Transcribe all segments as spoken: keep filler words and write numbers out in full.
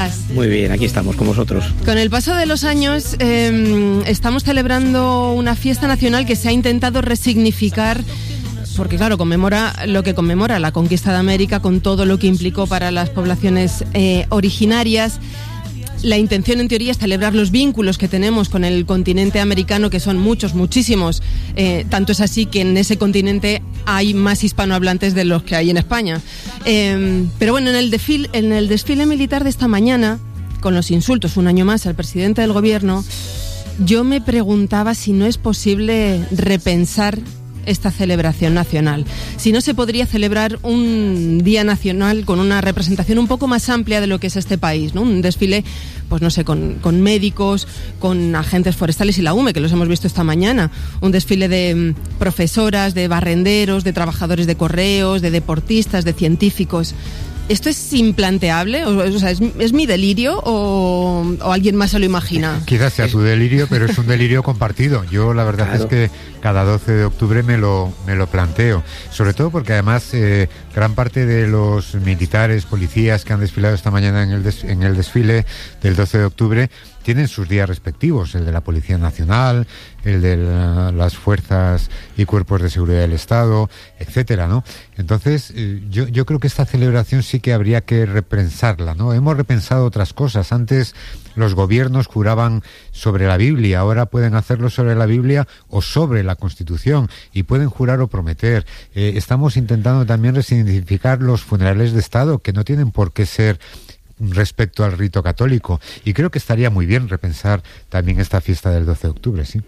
Muy bien, aquí estamos con vosotros. Con el paso de los años eh, estamos celebrando una fiesta nacional que se ha intentado resignificar, porque claro, conmemora lo que conmemora la conquista de América con todo lo que implicó para las poblaciones eh, originarias. La intención, en teoría, es celebrar los vínculos que tenemos con el continente americano, que son muchos, muchísimos. Eh, tanto es así que en ese continente hay más hispanohablantes de los que hay en España. Eh, pero bueno, en el desfile, en el desfile militar de esta mañana, con los insultos un año más al presidente del gobierno, yo me preguntaba si no es posible repensar esta celebración nacional. Si no se podría celebrar un día nacional con una representación un poco más amplia de lo que es este país, ¿no? Un desfile, pues no sé, con, con médicos, con agentes forestales y la U M E, que los hemos visto esta mañana. Un desfile de um, profesoras, de barrenderos, de trabajadores de correos, de deportistas, de científicos. ¿Esto es implanteable? O, o sea, ¿es, ¿es mi delirio o, o alguien más se lo imagina? Quizás sea tu delirio, pero es un delirio compartido. Yo la verdad claro. es que cada doce de octubre me lo, me lo planteo. Sobre todo porque además eh, gran parte de los militares, policías que han desfilado esta mañana en el, des, en el desfile del doce de octubre tienen sus días respectivos, el de la Policía Nacional, el de la, las fuerzas y cuerpos de seguridad del Estado, etcétera, ¿no? Entonces, eh, yo, yo creo que esta celebración sí que habría que repensarla, ¿no? Hemos repensado otras cosas. Antes los gobiernos juraban sobre la Biblia, ahora pueden hacerlo sobre la Biblia o sobre la Constitución, y pueden jurar o prometer. Eh, estamos intentando también resignificar los funerales de Estado, que no tienen por qué ser respecto al rito católico, y creo que estaría muy bien repensar también esta fiesta del doce de octubre, sí.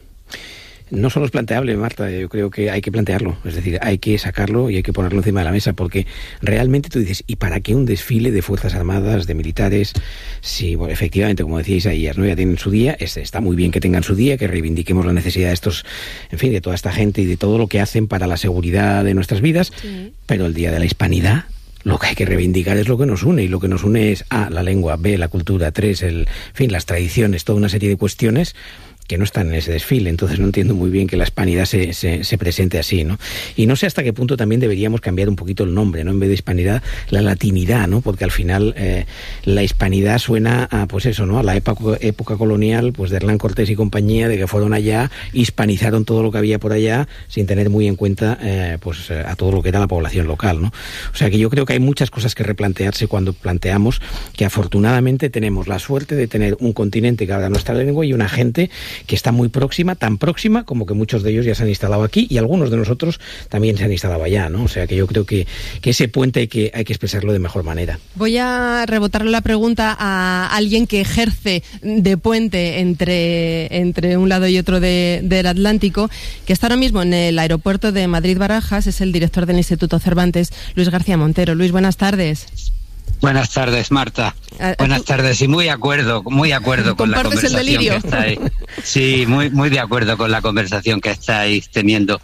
No solo es planteable, Marta, yo creo que hay que plantearlo, es decir, hay que sacarlo y hay que ponerlo encima de la mesa, porque realmente tú dices, ¿y para qué un desfile de Fuerzas Armadas, de militares? Si, bueno, efectivamente, como decíais ayer, ¿no? Ya tienen su día, es, está muy bien que tengan su día, que reivindiquemos la necesidad de estos, en fin, de toda esta gente y de todo lo que hacen para la seguridad de nuestras vidas, sí. Pero el Día de la Hispanidad, lo que hay que reivindicar es lo que nos une, y lo que nos une es A, la lengua, B, la cultura, tres, el, en fin, las tradiciones, toda una serie de cuestiones que no están en ese desfile. Entonces no entiendo muy bien que la hispanidad se, se, se presente así, ¿no? Y no sé hasta qué punto también deberíamos cambiar un poquito el nombre, ¿no? En vez de hispanidad, la latinidad, ¿no? Porque al final eh, la hispanidad suena a, pues eso, ¿no? A la época, época colonial, pues de Hernán Cortés y compañía, de que fueron allá, hispanizaron todo lo que había por allá, sin tener muy en cuenta, eh, pues a todo lo que era la población local, ¿no? O sea que yo creo que hay muchas cosas que replantearse cuando planteamos que afortunadamente tenemos la suerte de tener un continente que habla nuestra lengua y una gente que está muy próxima, tan próxima como que muchos de ellos ya se han instalado aquí, y algunos de nosotros también se han instalado allá, ¿no? O sea que yo creo que, que ese puente hay que, hay que expresarlo de mejor manera. Voy a rebotarle la pregunta a alguien que ejerce de puente entre, entre un lado y otro de, del Atlántico, que está ahora mismo en el aeropuerto de Madrid-Barajas, es el director del Instituto Cervantes, Luis García Montero. Luis, buenas tardes. Buenas tardes, Marta. Buenas tardes, y muy de acuerdo, muy de acuerdo con la conversación que estáis. Sí, muy, muy de acuerdo con la conversación que estáis teniendo.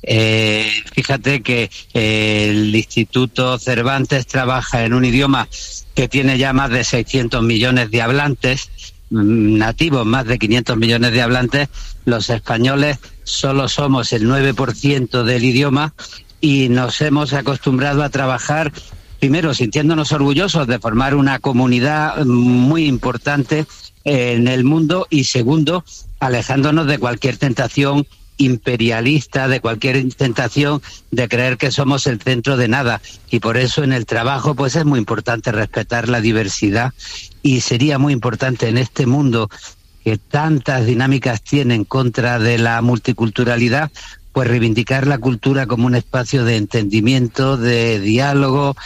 Eh, fíjate que eh, el Instituto Cervantes trabaja en un idioma que tiene ya más de seiscientos millones de hablantes, nativos más de quinientos millones de hablantes. Los españoles solo somos el nueve por ciento del idioma, y nos hemos acostumbrado a trabajar primero sintiéndonos orgullosos de formar una comunidad muy importante en el mundo, y segundo, alejándonos de cualquier tentación imperialista, de cualquier tentación de creer que somos el centro de nada. Y por eso en el trabajo pues es muy importante respetar la diversidad, y sería muy importante en este mundo que tantas dinámicas tiene en contra de la multiculturalidad, pues reivindicar la cultura como un espacio de entendimiento, de diálogo,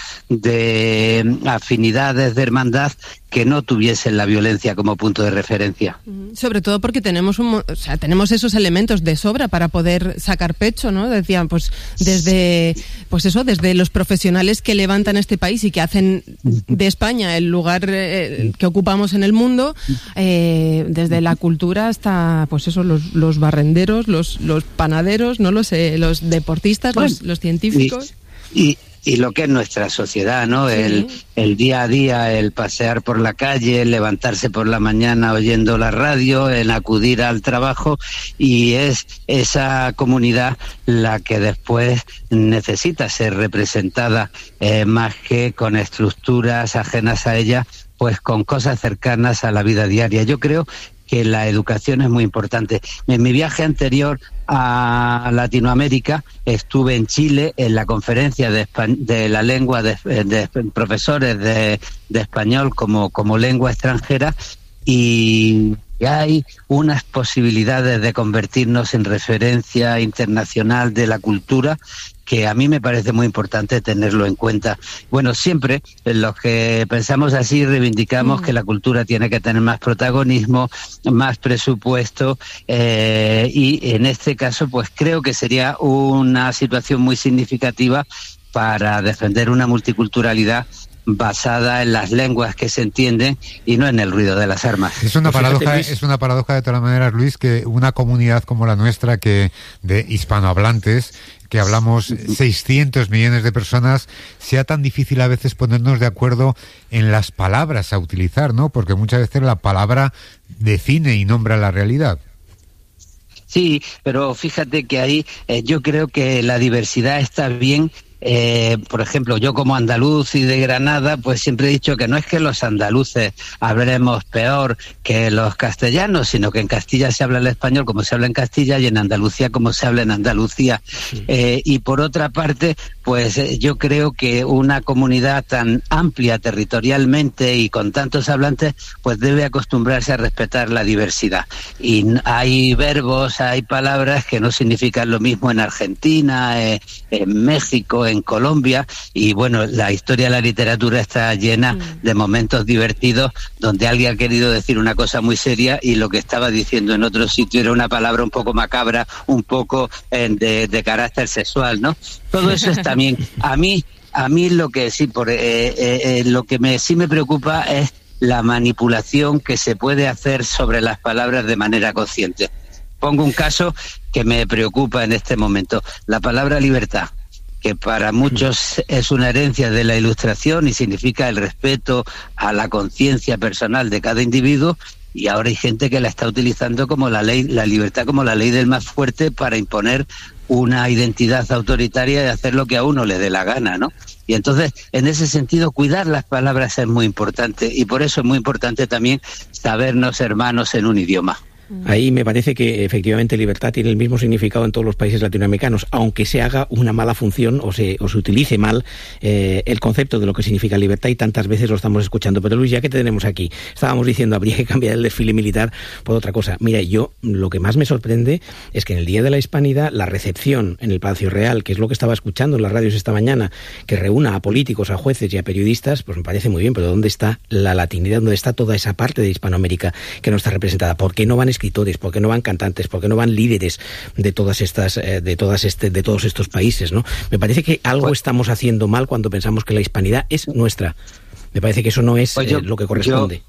de afinidades, de hermandad, que no tuviesen la violencia como punto de referencia. Sobre todo porque tenemos un, o sea, tenemos esos elementos de sobra para poder sacar pecho, ¿no? Decían, pues desde, pues eso, desde los profesionales que levantan este país y que hacen de España el lugar eh, que ocupamos en el mundo, eh, desde la cultura hasta, pues eso, los, los barrenderos, los, los panaderos, no lo sé, los deportistas, bueno, los, los científicos. Y, y... Y lo que es nuestra sociedad, ¿no? Sí. El, el día a día, el pasear por la calle, el levantarse por la mañana oyendo la radio, el acudir al trabajo, y es esa comunidad la que después necesita ser representada, eh, más que con estructuras ajenas a ella, pues con cosas cercanas a la vida diaria. Yo creo que la educación es muy importante. En mi viaje anterior a Latinoamérica estuve en Chile en la conferencia de, de la lengua de, de profesores de, de español como, como lengua extranjera, y hay unas posibilidades de convertirnos en referencia internacional de la cultura que a mí me parece muy importante tenerlo en cuenta. Bueno, siempre los que pensamos así reivindicamos mm. que la cultura tiene que tener más protagonismo, más presupuesto, eh, y en este caso pues creo que sería una situación muy significativa para defender una multiculturalidad basada en las lenguas que se entienden y no en el ruido de las armas. Es una paradoja, es una paradoja de todas maneras, Luis, que una comunidad como la nuestra, que de hispanohablantes, que hablamos seiscientos millones de personas, sea tan difícil a veces ponernos de acuerdo en las palabras a utilizar, ¿no? Porque muchas veces la palabra define y nombra la realidad. Sí, pero fíjate que ahí eh, yo creo que la diversidad está bien. Eh, por ejemplo, yo como andaluz y de Granada, pues siempre he dicho que no es que los andaluces hablemos peor que los castellanos, sino que en Castilla se habla el español como se habla en Castilla y en Andalucía como se habla en Andalucía. Sí. Eh, y por otra parte, pues eh, yo creo que una comunidad tan amplia territorialmente y con tantos hablantes, pues debe acostumbrarse a respetar la diversidad. Y hay verbos, hay palabras que no significan lo mismo en Argentina, eh, en México, en Colombia, y bueno, la historia de la literatura está llena mm. de momentos divertidos donde alguien ha querido decir una cosa muy seria y lo que estaba diciendo en otro sitio era una palabra un poco macabra, un poco eh, de, de carácter sexual, ¿no? Todo eso es también, a mí, a mí lo que sí, por, eh, eh, eh, lo que me sí me preocupa es la manipulación que se puede hacer sobre las palabras de manera consciente. Pongo un caso que me preocupa en este momento, la palabra libertad, que para muchos es una herencia de la Ilustración y significa el respeto a la conciencia personal de cada individuo, y ahora hay gente que la está utilizando como la ley, la libertad como la ley del más fuerte para imponer una identidad autoritaria y hacer lo que a uno le dé la gana, ¿no? Y entonces, en ese sentido, cuidar las palabras es muy importante, y por eso es muy importante también sabernos hermanos en un idioma. Ahí me parece que efectivamente libertad tiene el mismo significado en todos los países latinoamericanos, aunque se haga una mala función o se, o se utilice mal eh, el concepto de lo que significa libertad, y tantas veces lo estamos escuchando. Pero Luis, ya que te tenemos aquí, estábamos diciendo habría que cambiar el desfile militar por otra cosa. Mira, yo lo que más me sorprende es que en el Día de la Hispanidad la recepción en el Palacio Real, que es lo que estaba escuchando en las radios esta mañana, que reúna a políticos, a jueces y a periodistas, pues me parece muy bien, pero ¿dónde está la latinidad? ¿Dónde está toda esa parte de Hispanoamérica que no está representada? ¿Por qué no van escritores? ¿Por qué no van cantantes? ¿Por qué no van líderes de todas estas, eh, de todas este, de todos estos países, ¿no? Me parece que algo pues, estamos haciendo mal cuando pensamos que la hispanidad es nuestra. Me parece que eso no es pues yo, eh, lo que corresponde.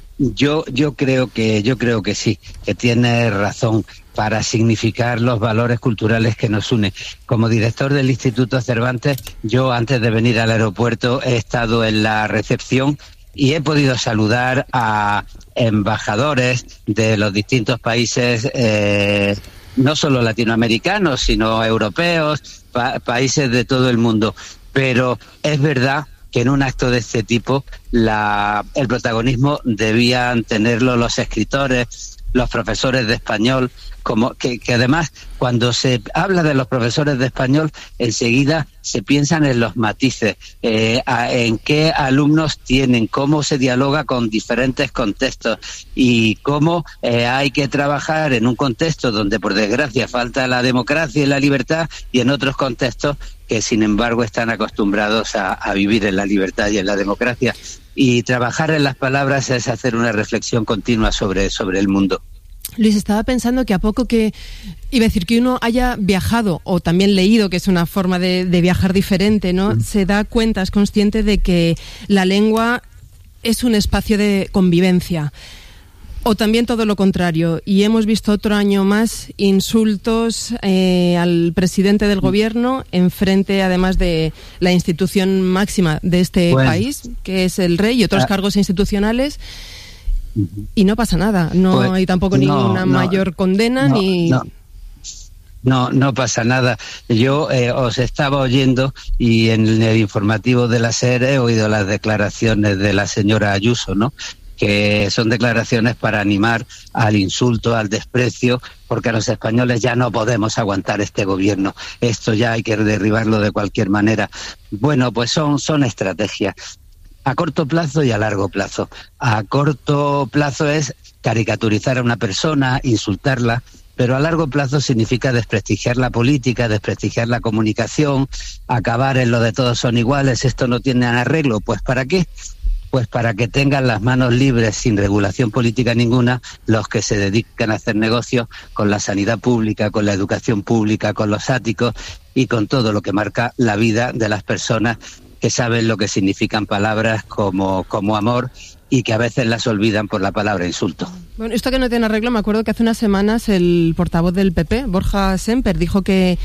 Yo, yo creo que, yo creo que sí, que tiene razón para significar los valores culturales que nos unen. Como director del Instituto Cervantes, yo antes de venir al aeropuerto he estado en la recepción y he podido saludar a embajadores de los distintos países, eh, no solo latinoamericanos, sino europeos, pa- países de todo el mundo. Pero es verdad que en un acto de este tipo la, el protagonismo debían tenerlo los escritores, los profesores de español, como que, que además cuando se habla de los profesores de español enseguida se piensan en los matices, eh, a, en qué alumnos tienen, cómo se dialoga con diferentes contextos y cómo eh, hay que trabajar en un contexto donde por desgracia falta la democracia y la libertad, y en otros contextos que sin embargo están acostumbrados a, a vivir en la libertad y en la democracia. Y trabajar en las palabras es hacer una reflexión continua sobre, sobre el mundo. Luis, estaba pensando que a poco que, iba a decir, que uno haya viajado o también leído, que es una forma de, de viajar diferente, ¿no? Mm. Se da cuenta, es consciente de que la lengua es un espacio de convivencia. O también todo lo contrario, y hemos visto otro año más insultos eh, al presidente del gobierno en frente, además de la institución máxima de este bueno, país, que es el rey, y otros ah, cargos institucionales, y no pasa nada, no pues, hay tampoco ninguna no, mayor condena no, ni... No. No, no pasa nada. Yo eh, os estaba oyendo y en el informativo de la SER he oído las declaraciones de la señora Ayuso, ¿no? Que son declaraciones para animar al insulto, al desprecio, porque a los españoles ya no podemos aguantar este gobierno. Esto ya hay que derribarlo de cualquier manera. Bueno, pues son, son estrategias a corto plazo y a largo plazo. A corto plazo es caricaturizar a una persona, insultarla, pero a largo plazo significa desprestigiar la política, desprestigiar la comunicación, acabar en lo de todos son iguales, esto no tiene arreglo. ¿Pues para qué? Pues para que tengan las manos libres, sin regulación política ninguna, los que se dedican a hacer negocios con la sanidad pública, con la educación pública, con los áticos y con todo lo que marca la vida de las personas que saben lo que significan palabras como, como amor y que a veces las olvidan por la palabra insulto. Bueno, esto que no tiene arreglo, me acuerdo que hace unas semanas el portavoz del P P, Borja Semper, dijo que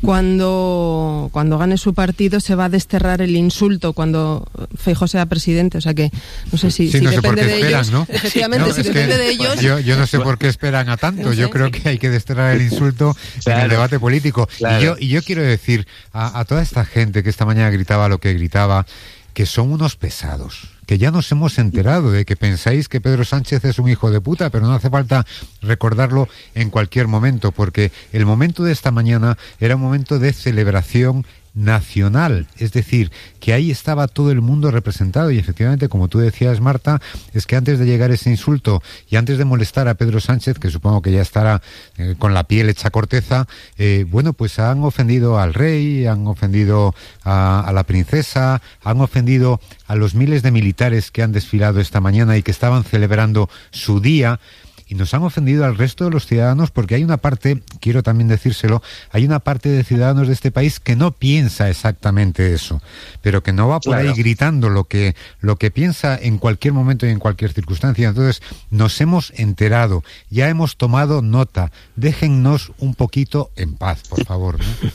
cuando, cuando gane su partido se va a desterrar el insulto cuando Feijóo sea presidente. O sea que no sé si, sí, si no depende sé por qué de esperan, ellos. ¿no? Efectivamente, no, si depende que, de ellos. Yo, yo no sé por qué esperan a tanto. No sé, yo creo sí. que hay que desterrar el insulto claro, en el debate político. Claro. Y, yo, y yo quiero decir a, a toda esta gente que esta mañana gritaba lo que gritaba, que son unos pesados, que ya nos hemos enterado de que pensáis que Pedro Sánchez es un hijo de puta, pero no hace falta recordarlo en cualquier momento, porque el momento de esta mañana era un momento de celebración nacional, es decir, que ahí estaba todo el mundo representado y efectivamente, como tú decías, Marta, es que antes de llegar ese insulto y antes de molestar a Pedro Sánchez, que supongo que ya estará eh, con la piel hecha corteza, eh, bueno, pues han ofendido al rey, han ofendido a, a la princesa, han ofendido a los miles de militares que han desfilado esta mañana y que estaban celebrando su día. Y nos han ofendido al resto de los ciudadanos porque hay una parte, quiero también decírselo, hay una parte de ciudadanos de este país que no piensa exactamente eso, pero que no va por claro. ahí gritando lo que, lo que piensa en cualquier momento y en cualquier circunstancia. Entonces, nos hemos enterado, ya hemos tomado nota, déjennos un poquito en paz, por favor, ¿no?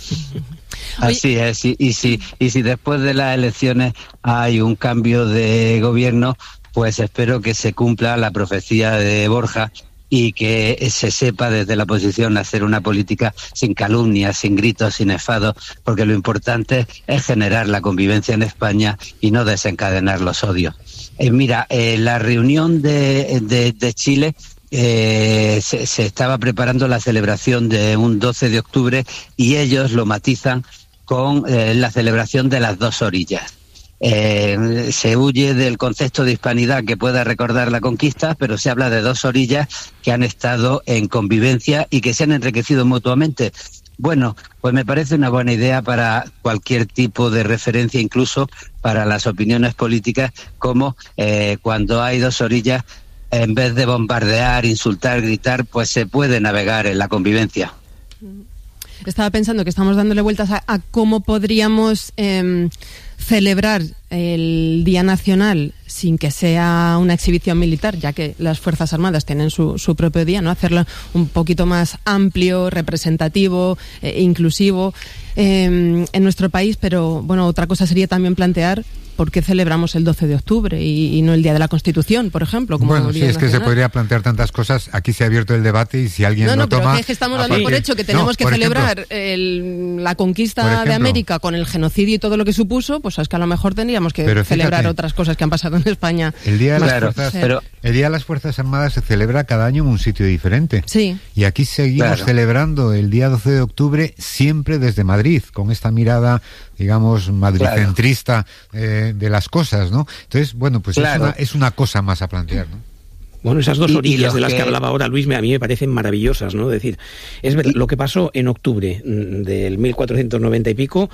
Así es, y, y, si, y si después de las elecciones hay un cambio de gobierno, pues espero que se cumpla la profecía de Borja y que se sepa desde la oposición hacer una política sin calumnias, sin gritos, sin enfados, porque lo importante es generar la convivencia en España y no desencadenar los odios. Eh, mira, eh, la reunión de, de, de Chile eh, se, se estaba preparando la celebración de un doce de octubre y ellos lo matizan con eh, la celebración de las dos orillas. Eh, se huye del concepto de hispanidad que pueda recordar la conquista, pero se habla de dos orillas que han estado en convivencia y que se han enriquecido mutuamente. Bueno, pues me parece una buena idea para cualquier tipo de referencia, incluso para las opiniones políticas, como eh, cuando hay dos orillas, en vez de bombardear, insultar, gritar, pues se puede navegar en la convivencia. Estaba pensando que estamos dándole vueltas a, a cómo podríamos eh, celebrar el Día Nacional sin que sea una exhibición militar, ya que las Fuerzas Armadas tienen su, su propio día, ¿no? Hacerlo un poquito más amplio, representativo, eh, inclusivo eh, en nuestro país, pero bueno, otra cosa sería también plantear por qué celebramos el doce de octubre y, y no el Día de la Constitución, por ejemplo. Como bueno, sí, es nacional. Que se podría plantear tantas cosas. Aquí se ha abierto el debate y si alguien no, no, lo toma... No, es que estamos dando por hecho que tenemos no, que celebrar ejemplo, el, la conquista ejemplo, de América con el genocidio y todo lo que supuso, pues es que a lo mejor tendríamos que fíjate, celebrar otras cosas que han pasado en España. El Día de las, claro, fuerzas, pero... el Día de las Fuerzas Armadas se celebra cada año en un sitio diferente. Sí. Y aquí seguimos claro. celebrando el día doce de octubre siempre desde Madrid, con esta mirada, digamos, madricentrista claro. eh, de las cosas, ¿no? Entonces, bueno, pues claro. es, una, es una cosa más a plantear, ¿no? Bueno, esas dos orillas de las que... que hablaba ahora Luis, a mí me parecen maravillosas, ¿no? Es decir, es verdad, lo que pasó en octubre del mil cuatrocientos noventa y pico,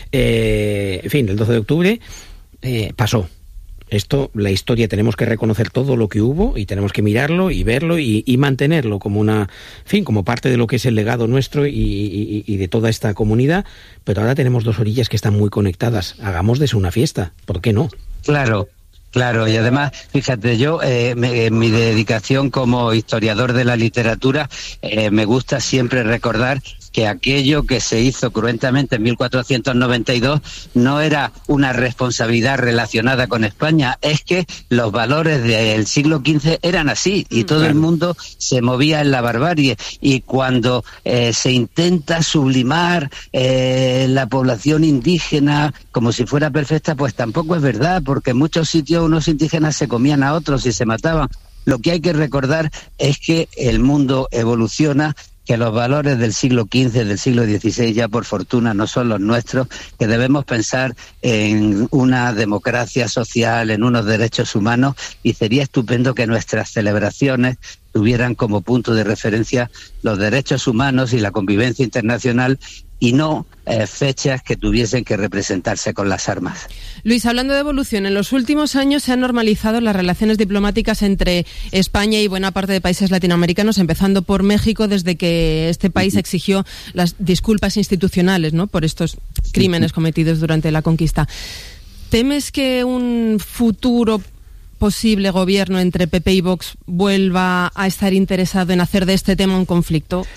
eh, en fin, el doce de octubre, eh, pasó. Esto, la historia, tenemos que reconocer todo lo que hubo y tenemos que mirarlo y verlo y, y mantenerlo como una, en fin, como parte de lo que es el legado nuestro y, y, y de toda esta comunidad. Pero ahora tenemos dos orillas que están muy conectadas. Hagamos de eso una fiesta, ¿por qué no? Claro. Claro, y además, fíjate, yo, eh, me, mi dedicación como historiador de la literatura, eh, me gusta siempre recordar que aquello que se hizo cruentamente en mil cuatrocientos noventa y dos no era una responsabilidad relacionada con España, es que los valores del siglo quince eran así y todo claro. el mundo se movía en la barbarie, y cuando eh, se intenta sublimar eh, la población indígena como si fuera perfecta, pues tampoco es verdad, porque en muchos sitios unos indígenas se comían a otros y se mataban. Lo que hay que recordar es que el mundo evoluciona, que los valores del siglo quince, del siglo dieciséis ya por fortuna no son los nuestros, que debemos pensar en una democracia social, en unos derechos humanos, y sería estupendo que nuestras celebraciones tuvieran como punto de referencia los derechos humanos y la convivencia internacional, y no eh, fechas que tuviesen que representarse con las armas. Luis, hablando de evolución, en los últimos años se han normalizado las relaciones diplomáticas entre España y buena parte de países latinoamericanos, empezando por México, desde que este país exigió las disculpas institucionales, ¿no?, por estos crímenes cometidos durante la conquista. ¿Temes que un futuro posible gobierno entre P P y Vox vuelva a estar interesado en hacer de este tema un conflicto?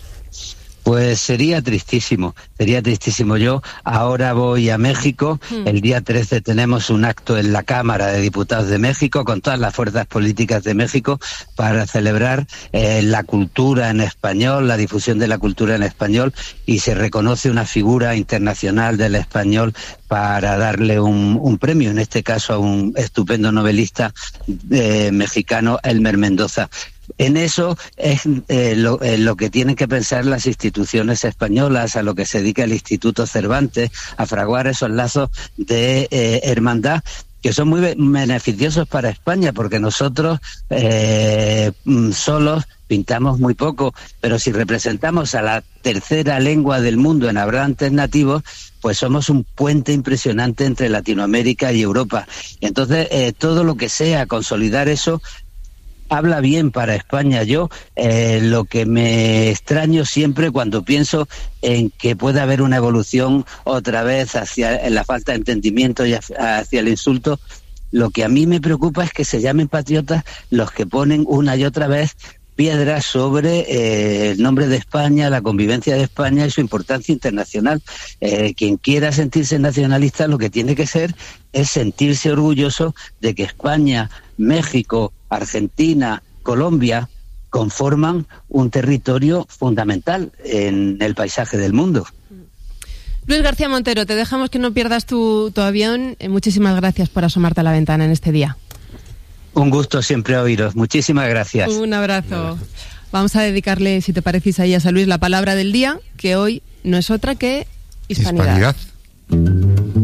Pues sería tristísimo, sería tristísimo. Yo ahora voy a México, mm. el día trece tenemos un acto en la Cámara de Diputados de México con todas las fuerzas políticas de México para celebrar eh, la cultura en español, la difusión de la cultura en español, y se reconoce una figura internacional del español para darle un, un premio, en este caso a un estupendo novelista eh, mexicano, Elmer Mendoza. En eso es eh, lo, eh, lo que tienen que pensar las instituciones españolas, a lo que se dedica el Instituto Cervantes, a fraguar esos lazos de eh, hermandad que son muy beneficiosos para España, porque nosotros eh, solos pintamos muy poco, pero si representamos a la tercera lengua del mundo en hablantes nativos, pues somos un puente impresionante entre Latinoamérica y Europa. Entonces, eh, todo lo que sea consolidar eso habla bien para España. Yo eh, lo que me extraño siempre cuando pienso en que puede haber una evolución otra vez hacia la falta de entendimiento y hacia el insulto, lo que a mí me preocupa es que se llamen patriotas los que ponen una y otra vez piedras sobre eh, el nombre de España, la convivencia de España y su importancia internacional. Eh, quien quiera sentirse nacionalista lo que tiene que ser es sentirse orgulloso de que España, México, Argentina, Colombia conforman un territorio fundamental en el paisaje del mundo. Luis García Montero, te dejamos que no pierdas tu, tu avión. Eh, muchísimas gracias por asomarte a la ventana en este día. Un gusto siempre oíros. Muchísimas gracias. Un abrazo. Vamos a dedicarle, si te parece, Isaías, a Luis la palabra del día, que hoy no es otra que hispanidad. Hispanidad.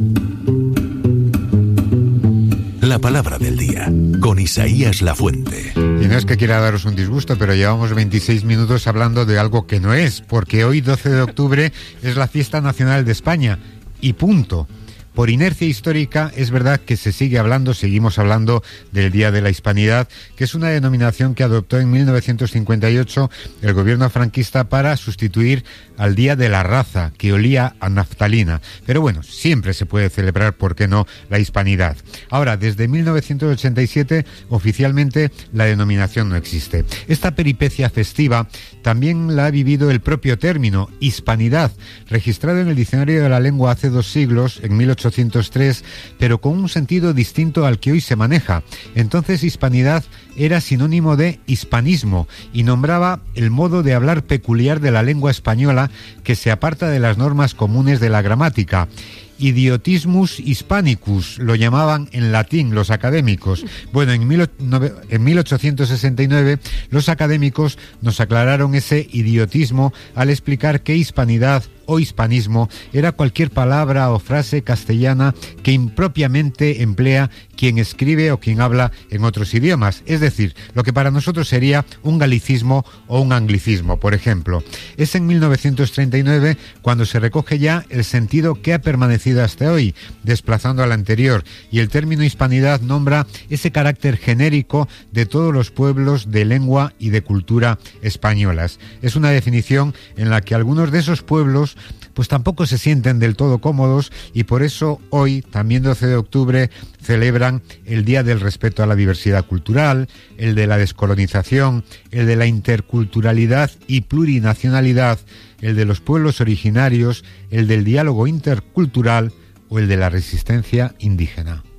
La palabra del día, con Isaías Lafuente. Y no es que quiera daros un disgusto, pero llevamos veintiséis minutos hablando de algo que no es, porque hoy, doce de octubre, es la fiesta nacional de España, y punto. Por inercia histórica, es verdad que se sigue hablando, seguimos hablando del Día de la Hispanidad, que es una denominación que adoptó en mil novecientos cincuenta y ocho el gobierno franquista para sustituir al Día de la Raza, que olía a naftalina. Pero bueno, siempre se puede celebrar, ¿por qué no?, la Hispanidad. Ahora, desde mil novecientos ochenta y siete, oficialmente la denominación no existe. Esta peripecia festiva también la ha vivido el propio término, hispanidad, registrado en el Diccionario de la Lengua hace dos siglos, en mil ochocientos tres, pero con un sentido distinto al que hoy se maneja. Entonces, hispanidad era sinónimo de hispanismo y nombraba el modo de hablar peculiar de la lengua española que se aparta de las normas comunes de la gramática. Idiotismus hispanicus, lo llamaban en latín los académicos. Bueno, en, mil, en mil ochocientos sesenta y nueve los académicos nos aclararon ese idiotismo al explicar que hispanidad o hispanismo era cualquier palabra o frase castellana que impropiamente emplea quien escribe o quien habla en otros idiomas, es decir, lo que para nosotros sería un galicismo o un anglicismo, por ejemplo. Es en mil novecientos treinta y nueve cuando se recoge ya el sentido que ha permanecido hasta hoy, desplazando al anterior, y el término hispanidad nombra ese carácter genérico de todos los pueblos de lengua y de cultura españolas. Es una definición en la que algunos de esos pueblos pues tampoco se sienten del todo cómodos, y por eso hoy, también doce de octubre, celebran el Día del Respeto a la Diversidad Cultural, el de la descolonización, el de la interculturalidad y plurinacionalidad, el de los pueblos originarios, el del diálogo intercultural o el de la resistencia indígena.